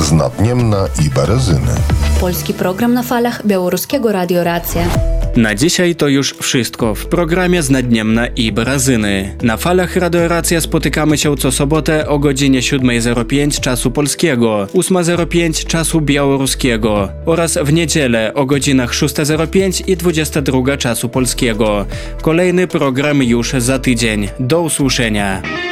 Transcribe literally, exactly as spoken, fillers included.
z Nadniemna i Berezyny. Polski program na falach Białoruskiego Radio Racja. Na dzisiaj to już wszystko w programie z Nadniemna i Berezyny. Na falach Radio Racja spotykamy się co sobotę o godzinie siódma zero pięć czasu polskiego, ósma zero pięć czasu białoruskiego oraz w niedzielę o godzinach szósta zero pięć i dwudziesta druga czasu polskiego. Kolejny program już za tydzień. Do usłyszenia.